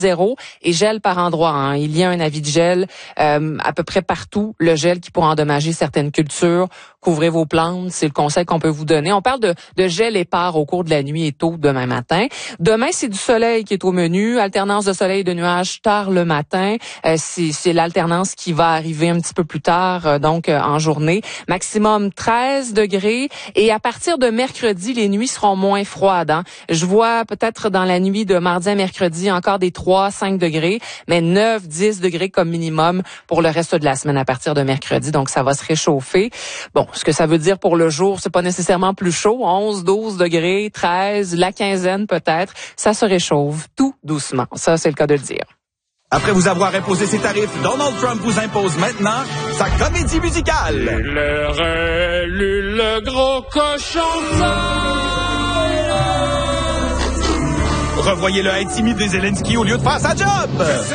0 et gel par endroit. Hein. Il y a un avis de gel à peu près partout. Le gel qui pourrait endommager certaines cultures. Couvrez vos plantes, c'est le conseil qu'on peut vous donner. On parle de gel épars au cours de la nuit et tôt demain matin. Demain, c'est du soleil qui est au menu. Alternance de soleil et de nuages tard le matin. C'est l'alternance qui va arriver un petit peu plus tard, donc en journée. Maximum 13 degrés. Et à partir de mercredi, les nuits seront moins froides. Hein. Je vois peut-être dans la nuit de mardi à mercredi encore des 3-5 degrés, mais 9-10 degrés comme minimum pour le reste de la semaine à partir de mercredi. Donc, ça va se réchauffer. Bon, ce que ça veut dire pour le jour, c'est pas nécessairement plus chaud. 11-12 degrés, 13, la quinzaine peut-être. Ça se réchauffe tout doucement. Ça, c'est le cas de le dire. Après vous avoir imposé ses tarifs, Donald Trump vous impose maintenant sa comédie musicale. Le gros cochon. Revoyez-le intimider Zelensky au lieu de faire sa job. Que c'est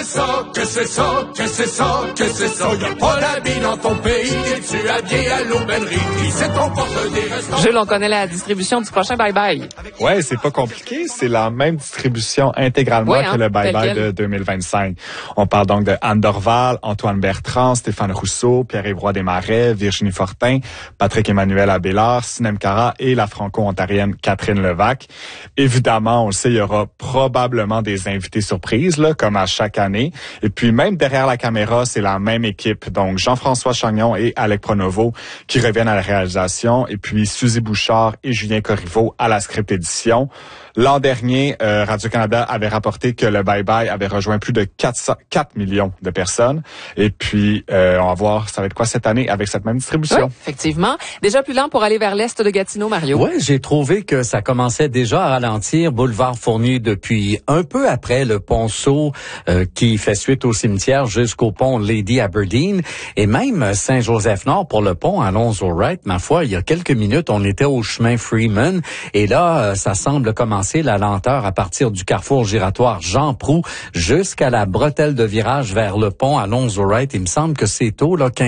ça, y'a pas d'habits dans ton pays, et tu habillé à l'aubainerie, c'est ton porte des restaurants. Jules, on connaît la distribution du prochain Bye Bye. Ouais, c'est pas compliqué, c'est la même distribution intégralement que le Bye Bye de 2025. On parle donc de Anne Dorval, Antoine Bertrand, Stéphane Rousseau, Pierre-Yves Roy Desmarais, Virginie Fortin, Patrick Emmanuel Abélard, Sinem Cara et la franco-ontarienne Catherine Levac. Évidemment, on le sait, il y aura probablement des invités surprises, là, comme à chaque année. Et puis, même derrière la caméra, c'est la même équipe. Donc, Jean-François Chagnon et Alec Pronovo qui reviennent à la réalisation. Et puis, Suzy Bouchard et Julien Corriveau à la script édition. L'an dernier, Radio-Canada avait rapporté que le Bye Bye avait rejoint plus de 4 millions de personnes. Et puis, on va voir, ça va être quoi cette année avec cette même distribution. Oui, effectivement. Déjà plus lent pour aller vers l'est de Gatineau, Mario. Oui, j'ai trouvé que ça commençait déjà à ralentir. Boulevard Fournier depuis un peu après le ponceau qui fait suite au cimetière jusqu'au pont Lady Aberdeen. Et même Saint-Joseph-Nord pour le pont Alonzo-Wright. Ma foi, il y a quelques minutes, on était au chemin Freeman. Et là, ça semble commencer la lenteur à partir du carrefour giratoire Jean Proulx jusqu'à la bretelle de virage vers le pont Alonzo-Wright. Il me semble que c'est tôt, là,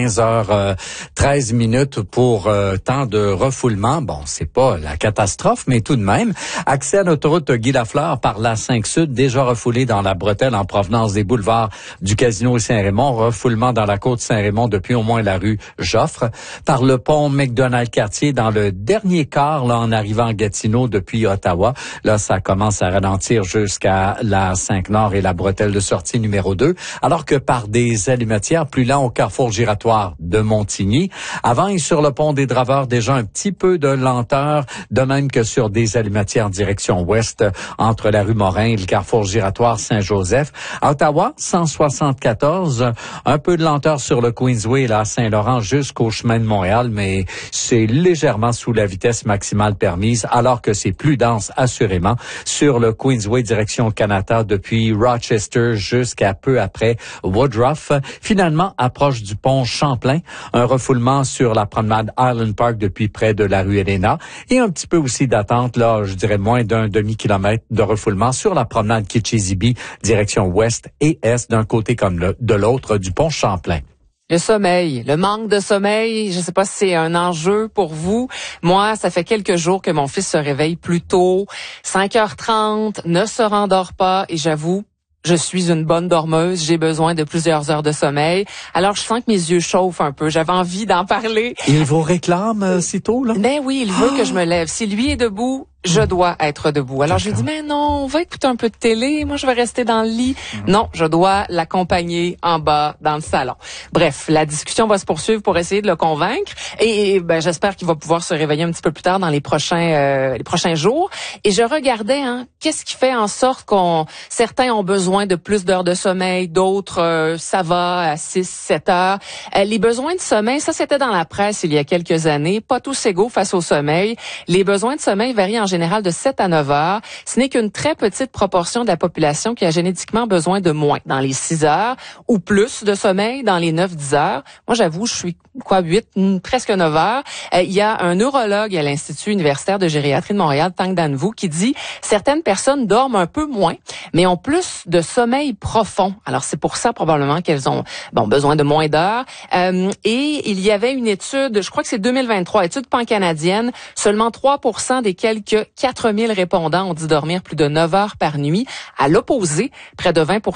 15h13 minutes pour temps de refoulement. Bon, c'est pas la catastrophe, mais tout de même. Accès à l'autoroute Guy Lafleur par la 5 Sud, déjà refoulé dans la bretelle en provenance des boulevards du Casino et Saint-Raymond. Refoulement dans la côte Saint-Raymond depuis au moins la rue Joffre. Par le pont McDonald-Cartier dans le dernier quart, là, en arrivant à Gatineau depuis Ottawa. Là, ça commence à ralentir jusqu'à la 5 Nord et la bretelle de sortie numéro 2, alors que par des allumetières plus lents au carrefour giratoire de Montigny. Avant et sur le pont des Draveurs, déjà un petit peu de lenteur, de même que sur des allumetières direction ouest, entre la rue Morin et le carrefour giratoire Saint-Joseph. À Ottawa, 174, un peu de lenteur sur le Queensway, là, à Saint-Laurent, jusqu'au chemin de Montréal, mais c'est légèrement sous la vitesse maximale permise, alors que c'est plus dense, assurément, sur le Queensway direction Canada depuis Rochester jusqu'à peu après Woodruff. Finalement, approche du pont Champlain, un refoulement sur la promenade Island Park depuis près de la rue Helena et un petit peu aussi d'attente, là, je dirais moins d'un demi-kilomètre de refoulement sur la promenade Kitchizibee direction ouest et est d'un côté comme de l'autre du pont Champlain. Le sommeil, le manque de sommeil, je ne sais pas si c'est un enjeu pour vous. Moi, ça fait quelques jours que mon fils se réveille plus tôt, 5h30, ne se rendort pas et j'avoue, je suis une bonne dormeuse, j'ai besoin de plusieurs heures de sommeil. Alors, je sens que mes yeux chauffent un peu. J'avais envie d'en parler. Il vous réclame si tôt, là? Ben oui, il veut que je me lève. Si lui est debout, je dois être debout. Alors, je lui dis, mais non, on va écouter un peu de télé. Moi, je vais rester dans le lit. Non, je dois l'accompagner en bas dans le salon. Bref, la discussion va se poursuivre pour essayer de le convaincre. Et ben, j'espère qu'il va pouvoir se réveiller un petit peu plus tard dans les prochains jours. Et je regardais, qu'est-ce qui fait en sorte certains ont besoin de plus d'heures de sommeil, d'autres, ça va à 6-7 heures. Les besoins de sommeil, ça, c'était dans la presse il y a quelques années. Pas tous égaux face au sommeil. Les besoins de sommeil varient en général de 7 à 9 heures. Ce n'est qu'une très petite proportion de la population qui a génétiquement besoin de moins, dans les 6 heures, ou plus de sommeil dans les 9-10 heures. Moi, j'avoue, je suis 8, presque 9 heures. Il y a un neurologue à l'Institut universitaire de gériatrie de Montréal, Tang Dan Vu, qui dit certaines personnes dorment un peu moins, mais ont plus de sommeil profond. Alors, c'est pour ça probablement qu'elles ont besoin de moins d'heures. Et il y avait une étude, je crois que c'est 2023, étude pan-canadienne, seulement 3% des quelques 4000 répondants ont dit dormir plus de 9 heures par nuit. À l'opposé, près de 20%